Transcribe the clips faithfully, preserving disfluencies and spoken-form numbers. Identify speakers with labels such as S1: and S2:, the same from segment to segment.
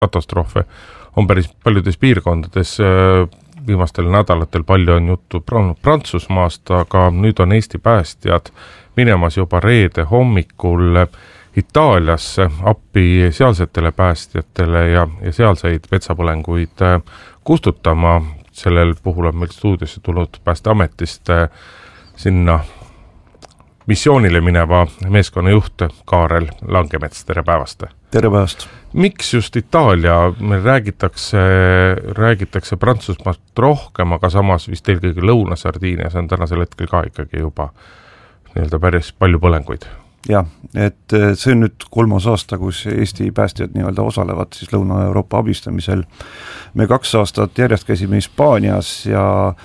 S1: katastroofe on päris paljudes piirkondades. Viimastel nädalatel palju on juttu Prantsusmaast, aga nüüd on Eesti päästjad minemas juba reede hommikul Itaaliasse appi sealsetele päästjatele ja, ja sealseid metsapõlenguid kustutama. Sellel puhul on meil stuudiosse tulnud Päästeametist sinna missioonile mineva meeskonnajuht Kaarel Langemets. Tere päevast!
S2: Tere päevast!
S1: Miks just Itaalia? Meil räägitakse, räägitakse Prantsusmaalt rohkem, aga samas vist eelkõige Lõuna-Sardiinias on tänasel hetkel ka ikkagi juba nii-öelda päris palju põlenguid.
S2: Jah, et see on nüüd kolmas aasta, kus Eesti päästjad nii-öelda osalevad siis Lõuna-Euroopa abistamisel. Me kaks aastat järjest käisime Hispaanias ja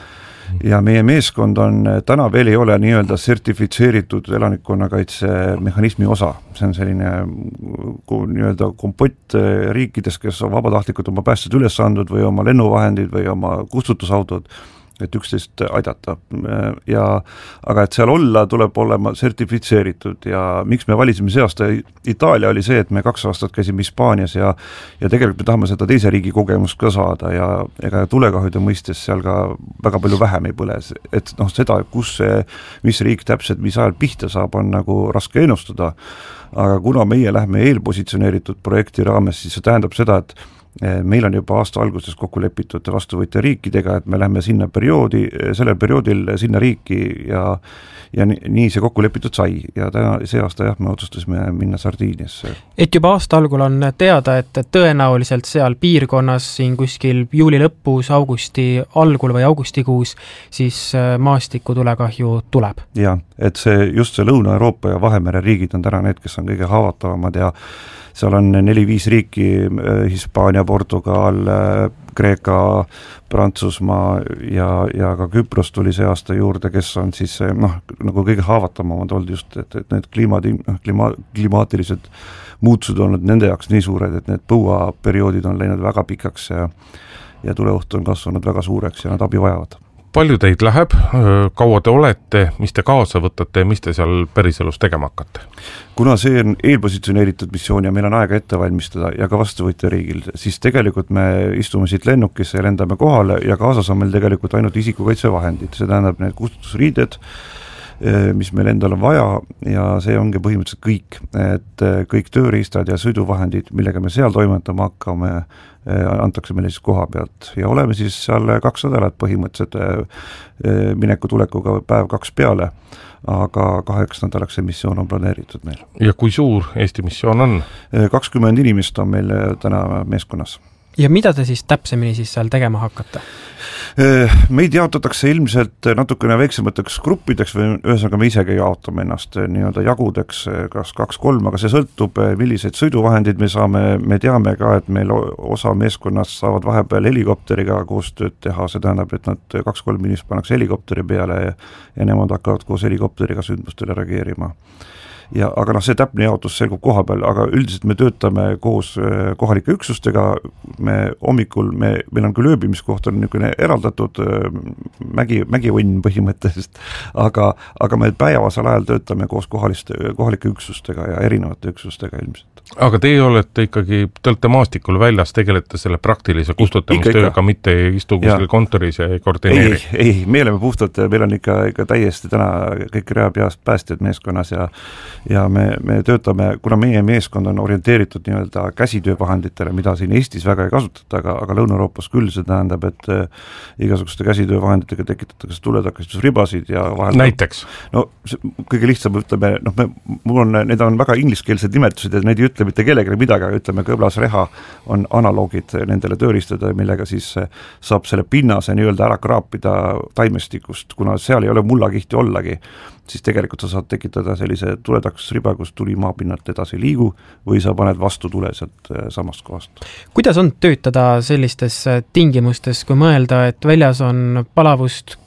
S2: ja meie meeskond on, täna veel ei ole nii-öelda sertifitseeritud elanikkonnakaitse mehhanismi osa. See on selline nii-öelda kompott riikides, kes on vabatahtlikud oma päästjad üles andnud või oma lennuvahendid või oma kustutusautod, et üksteist aidata. Ja, aga et seal olla, tuleb olema sertifitseeritud ja miks me valisime see aasta Itaalia oli see, et me kaks aastat käisime Hispaanias ja, ja tegelikult me tahame seda teise riigi kogemust ka saada ja ega tulekahjude mõistes seal ka väga palju vähem ei põle. Et noh, seda, kus see, mis riik täpselt, mis ajal pihta saab, on nagu raske ennustada. Aga kuna meie lähme eelpositsioneeritud projekti raames, siis see tähendab seda, et meil on juba aasta alguses kokku lepitud vastuvõtja riikidega, et me lähme sinna perioodi, sellel perioodil sinna riiki ja, ja nii see kokku lepitud sai. Ja täna, see aasta jah, me otsustasime minna Sardiiniasse.
S3: Et juba aasta algul on teada, et tõenäoliselt seal piirkonnas siin kuskil juuli lõpus, augusti algul või augustikuus, siis maastiku tulekahju tuleb.
S2: Ja, et see, just see Lõuna-Euroopa ja Vahemere riigid on täna need, kes on kõige haavatavamad ja seal on neli-viis riiki, Hispaania, Portugal, Kreeka, Prantsusmaa ja, ja ka Küpros tuli see aasta juurde, kes on siis noh, nagu kõige haavatavamad olnud just, et, et need kliimati, klima, klimaatilised muutused on olnud nende jaoks nii suured, et need põuaperioodid on läinud väga pikaks ja, ja tuleoht on kasvanud väga suureks ja nad abi vajavad.
S1: Palju teid läheb, kaua te olete, mis te kaasa võtate ja mis te seal päriselus tegema hakkate?
S2: Kuna see on eelpositsioneeritud missioon ja meil on aega ette valmistada ja ka vastuvõtja riigil, siis tegelikult me istume siit lennukisse ja lendame kohale ja kaasas on meil tegelikult ainult isikukaitsevahendid. See tähendab need kustutusriided, mis meil endal on vaja ja see ongi põhimõtteliselt kõik, et kõik tööriistad ja sõiduvahendid, millega me seal toimetama hakkame, antakse meile siis koha pealt ja oleme siis seal kaks nädalat põhimõtteliselt mineku tulekuga päev kaks peale, aga kaheks nädalaks see missioon on planeeritud meil.
S1: Ja kui suur Eesti missioon on?
S2: kakskümmend inimest on meil täna meeskonnas.
S3: Ja mida te siis täpsemini siis seal tegema hakkate?
S2: Meid jaotatakse ilmselt natukene väiksemateks gruppideks või ühesõnaga me isegi jaotame ennast nii-öelda jagudeks, kas kaks-kolm, aga see sõltub, milliseid sõiduvahendid me saame. Me teame ka, et meil osa meeskonnast saavad vahepeal helikopteriga koostööd teha, see tähendab, et nad kaks-kolm inimest pannakse helikopteri peale ja, ja nemad hakkavad koos helikopteriga sündmustele reageerima. Ja, aga noh, see täpne jaotus selgub koha peal, aga üldiselt me töötame koos kohalike üksustega, me hommikul, me, meil on küll ööbimiskoht on niisugune eraldatud mägi, mägivõnn põhimõtteliselt, aga, aga me päevasel ajal töötame koos kohaliste, kohalike üksustega ja erinevate üksustega ilmselt.
S1: Aga teie olete ikkagi, te olete maastikul väljas, tegelete selle praktilise kustutamistööga, mitte ei istu kuskil kontoris ja ei koordineeri?
S2: Ei, ei, me oleme puhtalt, meil on ikka, ikka täiesti täna kõik reapeast päästjad meeskonnas ja ja me, me töötame, kuna meie meeskond on orienteeritud nii-öelda käsitöövahenditele, mida siin Eestis väga ei kasutata, aga, aga Lõuna-Euroopas küll, see tähendab, et äh, igasuguste käsitöövahenditega tekitatakse tuletakastusribasid ja vahel...
S1: Näiteks?
S2: No see, kõige lihtsam ütleme, noh, me, mul on, need on väga ingliskeelsed nimetused ja neid ei ütle mitte kellelegi midagi, ütleme kõblas reha on analoogid nendele tööristada, millega siis saab selle pinnase nii-öelda ära kraapida taimestikust, kuna seal ei ole mullakihti ollagi, siis tegelikult sa saad tekitada sellise tuletaksusriba, kus tuli maapinnalt edasi liigu või sa paned vastu tule sealt samast kohast.
S3: Kuidas on töötada sellistes tingimustes, kui mõelda, et väljas on palavust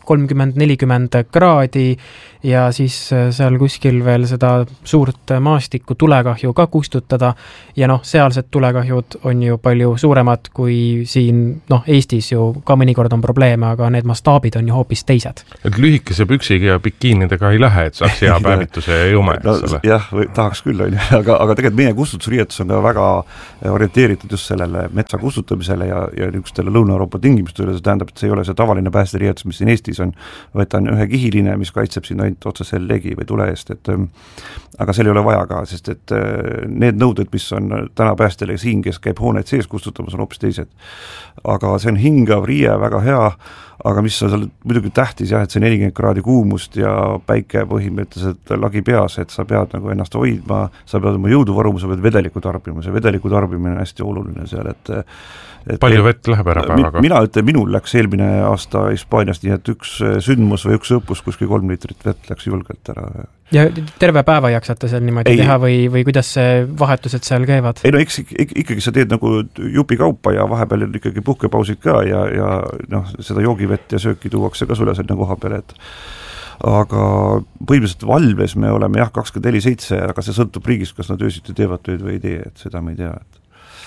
S3: kolmkümmend nelikümmend kraadi ja siis seal kuskil veel seda suurt maastikku tulekahju ka kustutada ja noh, sealsed tulekahjud on ju palju suuremad kui siin, noh, Eestis ju ka mõnikord on probleeme, aga need mastaabid on ju hoopis teised.
S1: Et lühikese püksiga ja bikiinidega ei lähe, et saaks hea päevituse ja jume,
S2: no,
S1: eks ole.
S2: Jah, või, tahaks küll, on ju, aga, aga tegelikult meie kustutusriietus on ka väga orienteeritud just sellele metsa kustutamisele ja, ja niisugustele Lõuna-Euroopa tingimustele, see tähendab, et see ei ole see tavaline päästeriietus, mis siin Eestis on, vaid ta on ühe kihiline, mis kaitseb siin ainult otsesel legi või tule eest, et aga seal ei ole vaja ka, sest et need nõuded, mis on täna päästjale siin, kes käib hooneid sees kustutamas, on hoopis teised. Aga see on hingav riie, väga hea, aga mis on seal muidugi tähtis jah, et see nelikümmend kraadi kuumust ja päike põhimõtteliselt lagi peas, et sa pead nagu ennast hoidma, sa pead oma jõudu varuma, sa pead vedeliku tarbima, see vedeliku tarbimine on hästi oluline seal, et,
S1: et palju vett läheb ära päevaga?
S2: Mina ütlen, minul läks eelmine aasta Hispaanias nii, et üks sündmus või üks õppus kuskil kolm liitrit vett läks julgelt ära.
S3: Ja terve päeva jaksate seal niimoodi ei, teha või, või kuidas see vahetused seal käivad?
S2: Ei no eks ikkagi sa teed nagu jupi kaupa ja vahepeal on ikkagi puhkepausid ka ja, ja noh, seda joogivett ja sööki tuuakse ka sulle selle koha peale, et aga põhimõtteliselt valves me oleme jah, kakskümmend neli seitse, aga see sõltub riigist, kas nad öösiti teevad tööd või ei tee, et seda me ei tea, et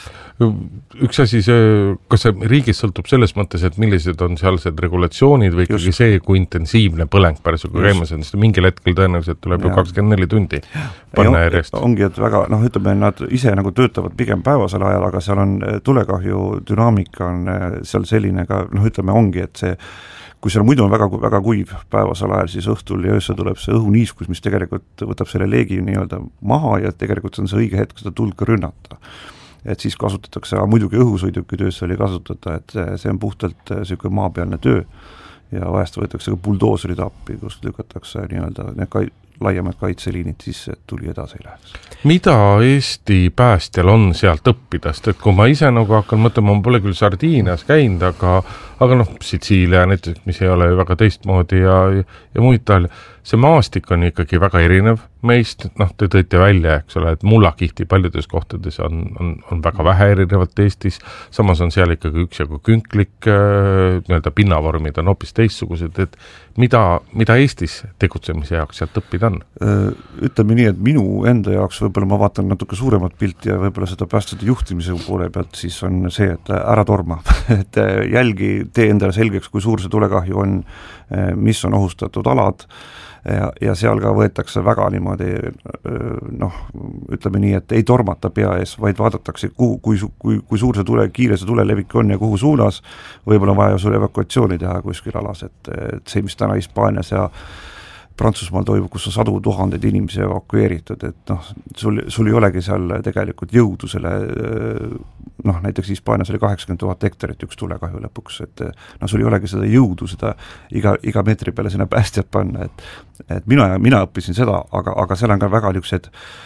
S1: üks asi, see, kas see riigis sõltub selles mõttes, et millised on sealsed regulatsioonid või ikkagi see, kui intensiivne põleng päriselt kui käimas on, sest mingil hetkel tõenäoliselt tuleb ja. ju kakskümmend neli tundi panna järjest.
S2: Ongi, et väga, noh, ütleme, nad ise nagu töötavad pigem päevasel ajal, aga seal on tulekahju dünaamika on seal selline ka, noh, ütleme, ongi, et see kui seal muidu on väga, väga kuiv päevasel ajal, siis õhtul ja öösel tuleb see õhuniiskus, mis tegelikult võtab selle leegi nii-öelda maha ja tegelikult on see õige hetk seda tuld ka rünnata. Et siis kasutatakse, aga muidugi õhusõiduki töösse oli kasutada, et see on puhtalt selline maapealne töö ja vahest võetakse ka buldooserid appi, kus lükatakse nii-öelda need kai, laiemad kaitseliinid sisse, et tuli edasi ei läheks.
S1: Mida Eesti päästjal on sealt õppida, sest et kui ma ise nagu hakkan mõtlema, ma pole küll Sardiinias käinud, aga, aga noh, Sitsiilia näiteks, mis ei ole väga teistmoodi ja, ja muid tal, see maastik on ikkagi väga erinev meist, noh, te tõite välja, eks ole, et mullakihti paljudes kohtades on, on, on väga vähe erinevat Eestis, samas on seal ikkagi üksjagu künklik, nii-öelda pinnavormid on hoopis teistsugused, et mida, mida Eestis tegutsemise jaoks sealt õppida on?
S2: Ütleme nii, et minu enda jaoks võib-olla ma vaatan natuke suuremat pilti ja võib-olla seda päästjate juhtimise poole pealt, siis on see, et ära torma, et jälgi, tee endale selgeks, kui suur see tulekahju on, mis on ohustatud alad, ja, ja seal ka võetakse väga niimoodi, noh, ütleme nii, et ei tormata pea ees, vaid vaadatakse, kuhu, kui, kui, kui suur see tule, kiire see tulelevik on ja kuhu suunas, võib-olla vaja sul evakuatsiooni teha kuskil alas, et, et see, mis täna Hispaanias ja Prantsusmaal toimub, kus on sadu tuhandeid inimesi evakueeritud, et noh, sul, sul ei olegi seal tegelikult jõudu selle, noh, näiteks Hispaanias oli kaheksakümmend tuhat hektarit üks tulekahju lõpuks, et noh, sul ei olegi seda jõudu, seda iga, iga meetri peale sinna päästjad panna, et, et mina, mina õppisin seda, aga, aga seal on ka väga niisugused,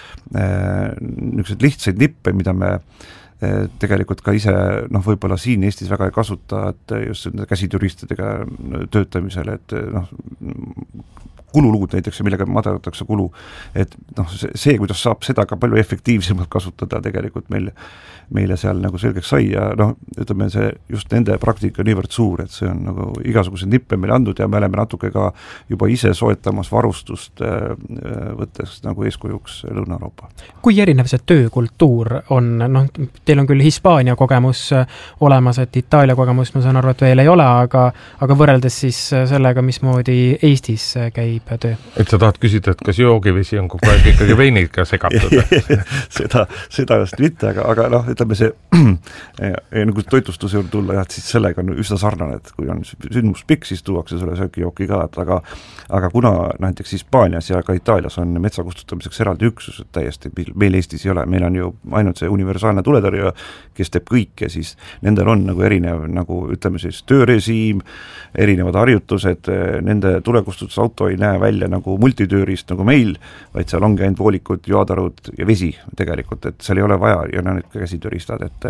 S2: niisugused lihtsaid nippe, mida me tegelikult ka ise, noh, võib-olla siin Eestis väga ei kasuta, et just käsituristidega töötamisel, et noh, kululuud näiteks, millega madaldatakse kulu, et noh, see, see, kuidas saab seda ka palju efektiivsemalt kasutada tegelikult meil, meile seal nagu selgeks sai ja noh, ütleme see just nende praktika niivõrd suur, et see on nagu igasugused nippe meile andnud ja me oleme natuke ka juba ise soetamas varustust, võttes nagu eeskujuks Lõuna-Euroopa.
S3: Kui erinev see töökultuur on, noh, teil on küll Hispaania kogemus olemas, et Itaalia kogemus, ma saan aru, et veel ei ole, aga, aga võrreldes siis sellega, mismoodi Eestis käib töö. Et
S1: sa tahad küsida, et kas joogivesi on kogu aeg ikkagi veiniga segatud?
S2: seda, seda just mitte, aga, aga noh, ütleme see nagu toitlustuse juurde tulla, jah, siis sellega on üsna sarnane, et kui on sündmus pikk, siis tuuakse selle söökijooki ka, et aga, aga kuna näiteks Hispaanias ja ka Itaalias on metsakustutamiseks eraldi üksused täiesti, meil Eestis ei ole, meil on ju ainult see universaalne tuletõrje, kes teeb kõike, siis nendel on nagu erinev, nagu ütleme siis töörežiim, erinevad harjutused, nende tulekustutusauto ei näe välja nagu multitöörist nagu meil, vaid seal ongi ainult voolikud, joadarud ja vesi tegelikult, et seal ei ole vaja ja need käsitööristad, et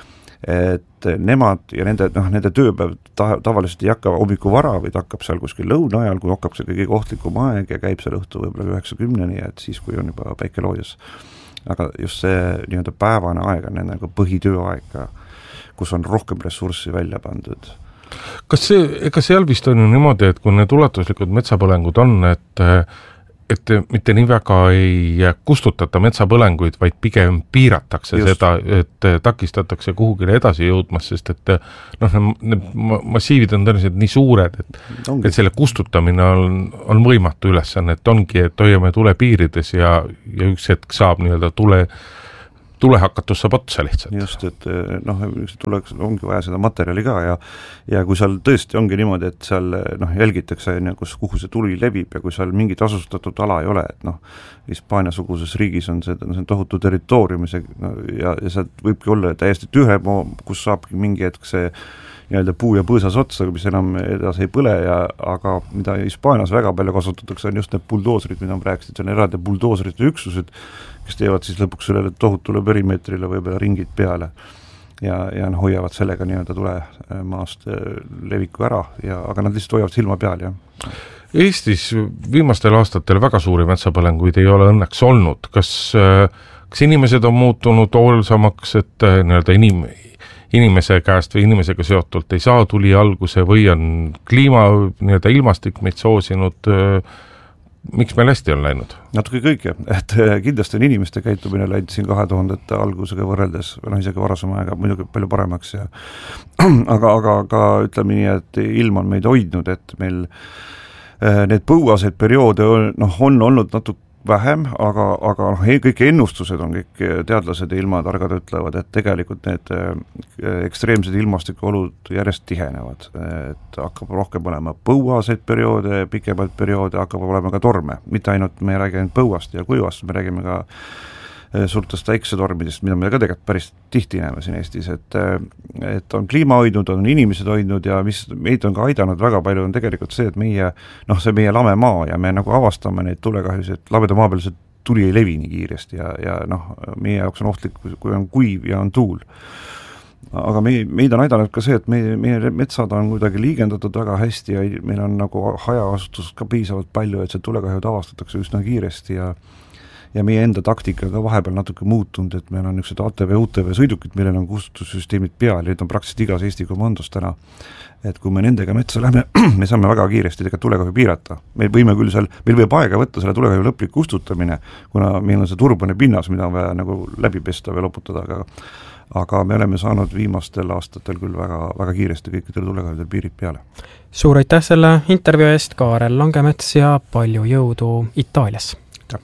S2: et nemad ja nende, noh, nende tööpäev ta, tavaliselt ei hakka hommiku vara, vaid hakkab seal kuskil lõuna ajal, kui hakkab see kõige ohtlikum aeg ja käib seal õhtu võib-olla üheksakümneni, et siis, kui on juba päike loojas. Aga just see nii-öelda päevane aeg on nende nagu põhitööaeg, kus on rohkem ressurssi välja pandud.
S1: kas see, ega seal vist on ju niimoodi, et kui need ulatuslikud metsapõlengud on, et et mitte nii väga ei kustutata metsapõlenguid, vaid pigem piiratakse Just. seda, et takistatakse kuhugile edasi jõudmas, sest et noh, need massiivid on tõenäoliselt nii suured, et, et selle kustutamine on, on võimatu ülesanne, et ongi, et hoiame tule piirides ja, ja üks hetk saab nii-öelda tule tulehakatus saab otsa lihtsalt.
S2: Just, et noh, tuleks, ongi vaja seda materjali ka ja ja kui seal tõesti ongi niimoodi, et seal noh, jälgitakse, kus, kuhu see tuli levib ja kui seal mingit asustatud ala ei ole, et noh, Hispaania-suguses riigis on see, see on tohutu territoorium ja, ja, ja sealt võibki olla täiesti tühe, kus saabki mingi hetk see nii-öelda puu ja põõsas otsa, mis enam edasi ei põle ja aga mida Hispaanias väga palju kasutatakse, on just need buldooserid, mida ma rääkisin, see on eraldi buldooserite üksused, kes teevad siis lõpuks sellele tohutule perimeetrile võib-olla ringid peale ja, ja no, hoiavad sellega nii-öelda tule maast leviku ära, ja, aga nad lihtsalt hoiavad silma peal. Ja.
S1: Eestis viimastel aastatel väga suuri metsapõlenguid ei ole õnneks olnud. Kas, kas inimesed on muutunud hoolsamaks, et nii-öelda inim, inimese käest või inimesega seotult ei saa tuli alguse või on kliima, nii-öelda ilmastik meid soosinud? Miks meil hästi on läinud?
S2: Natuke kõike, et kindlasti on inimeste käitumine läinud siin kahe tuhandete algusega võrreldes, või noh, isegi varasema aega muidugi palju paremaks ja aga, aga ka ütleme nii, et ilm on meid hoidnud, et meil need põuaseid perioode on, noh, on olnud natuke vähem, aga, aga noh, kõik ennustused on, kõik teadlased ja ilmatargad ütlevad, et tegelikult need ekstreemsed ilmastikuolud järjest tihenevad, et hakkab rohkem olema põuaseid perioode, pikemaid perioode, hakkab olema ka torme, mitte ainult me ei räägi ainult põuast ja kuivast, me räägime ka suurtest väiksetormidest, mida me ka tegelikult päris tihti näeme siin Eestis, et, et on kliima hoidnud, on inimesed hoidnud ja mis meid on ka aidanud väga palju, on tegelikult see, et meie, noh, see meie lame maa ja me nagu avastame neid tulekahjusid, et labeda maa peal see tuli ei levi nii kiiresti ja, ja noh, meie jaoks on ohtlik, kui on kuiv ja on tuul. Aga me, meid on aidanud ka see, et meie, meie metsad on kuidagi liigendatud väga hästi ja meil on nagu hajaasutust ka piisavalt palju, et see tulekahjud avastatakse üsna kiiresti ja ja meie enda taktika ka vahepeal natuke muutunud, et meil on niisugused A T V, U T V sõidukid, millel on kustutussüsteemid peal ja need on praktiliselt igas Eesti komandos täna, et kui me nendega metsa lähme, me saame väga kiiresti tegelikult tulekahju piirata. Me võime küll seal, meil võib aega võtta selle tulekahju lõplik kustutamine, kuna meil on see turbane pinnas, mida on vaja nagu läbi pesta või loputada, aga aga me oleme saanud viimastel aastatel küll väga, väga kiiresti kõikidel tulekahjudel piirid peale.
S3: Suur aitäh selle intervjuu eest, Kaarel Langemets, ja palju jõudu Itaalias!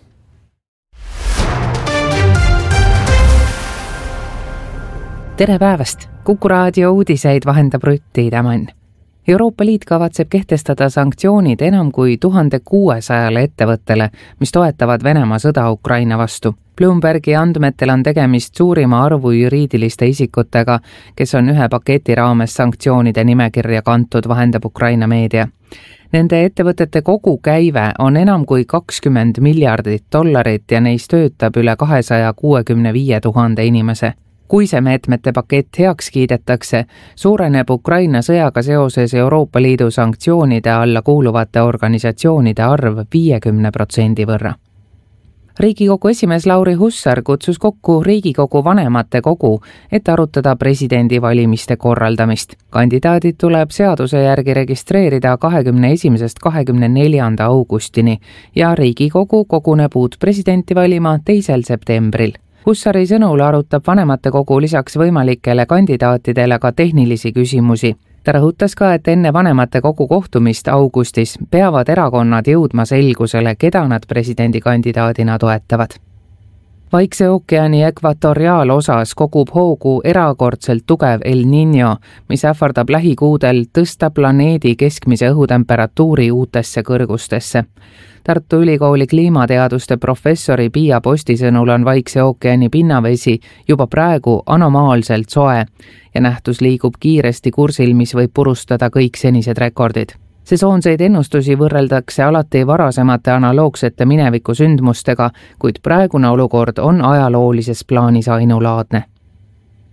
S4: Tere päevast! Kuku raadio uudiseid vahendab Rutt Tiidemann. Euroopa Liit kavatseb kehtestada sanktsioonid enam kui tuhande kuuesajale ettevõttele, mis toetavad Venemaa sõda Ukraina vastu. Bloombergi andmetel on tegemist suurima arvu juriidiliste isikutega, kes on ühe paketi raames sanktsioonide nimekirja kantud, vahendab Ukraina meedia. Nende ettevõtete kogu käive on enam kui kakskümmend miljardit dollarit ja neis töötab üle kahesaja kuuekümne viie tuhande inimese. Kui see meetmete pakett heaks kiidetakse, suureneb Ukraina sõjaga seoses Euroopa Liidu sanktsioonide alla kuuluvate organisatsioonide arv viiekümne protsendi võrra. Riigikogu esimees Lauri Hussar kutsus kokku Riigikogu vanemate kogu, et arutada presidendivalimiste korraldamist. Kandidaadid tuleb seaduse järgi registreerida kahekümne esimesest kahekümne neljanda augustini ja Riigikogu koguneb uut presidenti valima teisel septembril. Hussari sõnul arutab vanemate kogu lisaks võimalikele kandidaatidele ka tehnilisi küsimusi. Ta rõhutas ka, et enne vanemate kogu kohtumist augustis peavad erakonnad jõudma selgusele, keda nad presidendikandidaadina toetavad. Vaikse ookeani ekvatoriaalosas kogub hoogu erakordselt tugev El Niño, mis ähvardab lähikuudel tõsta planeedi keskmise õhutemperatuuri uutesse kõrgustesse. Tartu Ülikooli kliimateaduste professori Piia Posti sõnul on Vaikse ookeani pinnavesi juba praegu anomaalselt soe ja nähtus liigub kiiresti kursil, mis võib purustada kõik senised rekordid. Sesoonseid ennustusi võrreldakse alati varasemate analoogsete mineviku sündmustega, kuid praegune olukord on ajaloolises plaanis ainulaadne.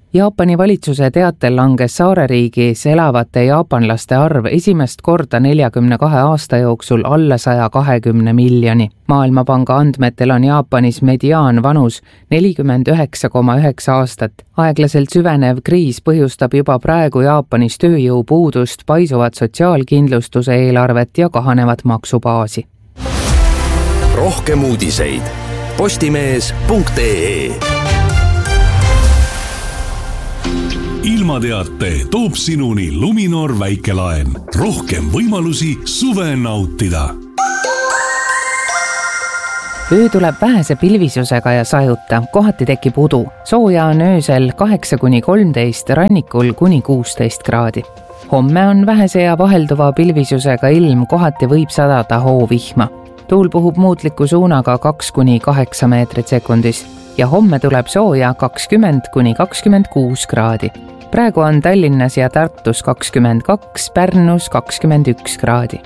S4: Jaapani valitsuse teatel langes saareriigis elavate jaapanlaste arv esimest korda neljakümne kahe aasta jooksul alla saja kahekümne miljoni. Maailmapanga andmetel on Jaapanis mediaan vanus nelikümmend üheksa koma üheksa aastat. Aeglaselt süvenev kriis põhjustab juba praegu Jaapanis tööjõupuudust, paisuvat sotsiaalkindlustuse eelarvet ja kahanevat maksubaasi.
S5: Rohkem uudiseid postimees punkt ee.
S6: Ilmateate toob sinuni Luminor väikelaen. Rohkem võimalusi suve nautida.
S4: Öö tuleb vähese pilvisusega ja sajuta, kohati tekib udu. Sooja on öösel kaheksa kuni kolmteist, rannikul kuni kuusteist kraadi. Homme on vähese ja vahelduva pilvisusega ilm, kohati võib sadada hoovihma. Tuul puhub muutliku suunaga kaks kuni kaheksa meetrit sekundis ja homme tuleb sooja kakskümmend kuni kakskümmend kuus kraadi. Praegu on Tallinnas ja Tartus kakskümmend kaks, Pärnus kakskümmend üks kraadi.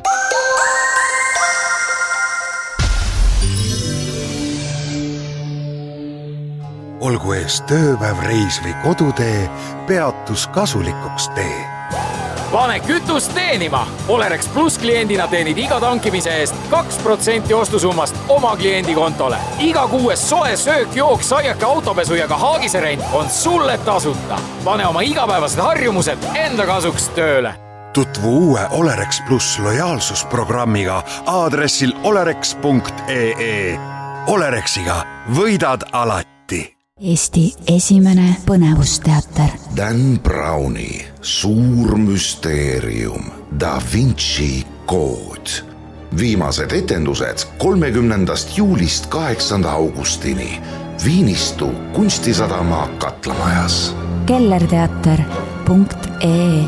S7: Olgu ees tööpäev, reis või kodutee, peatus kasulikuks tee.
S8: Pane kütust teenima! Olerex Plus kliendina teenid iga tankimise eest kaks protsenti ostusummast oma kliendi kontole. Iga kuues soe söök, jook, saiake, autopesu ja ka haagiserent on sulle tasuta. Pane oma igapäevased harjumused enda kasuks tööle.
S7: Tutvu uue Olerex Plus lojaalsusprogrammiga aadressil olerex punkt ee. Olerexiga võidad alati.
S9: Eesti esimene põnevusteater.
S10: Dan Browni Suur müsteerium Da Vinci kood. Viimased etendused kolmekümnendast juulist kaheksanda augustini Viinistu kunstisadama Katlamajas.
S9: kellerteater punkt ee.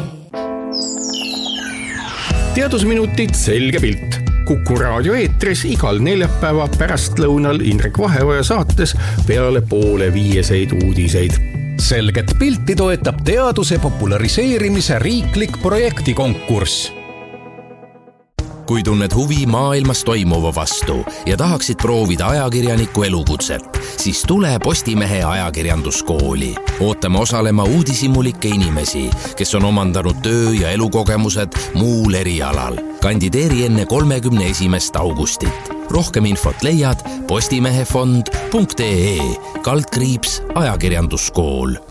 S11: Teadusminutid selge pilt. Kuku raadio eetris igal neljapäeva pärastlõunal Indrek Vaheoja saates peale poole viieseid uudiseid.
S5: Selget pilti toetab teaduse populariseerimise riiklik projektikonkurss. Kui tunned huvi maailmas toimuva vastu ja tahaksid proovida ajakirjaniku elukutset, siis tule Postimehe ajakirjanduskooli. Ootame osalema uudishimulike inimesi, kes on omandanud töö- ja elukogemused muul erialal. Kandideeri enne kolmekümne esimest augustit. Rohkem infot leiad postimehefond punkt ee kaldkriips ajakirjanduskool.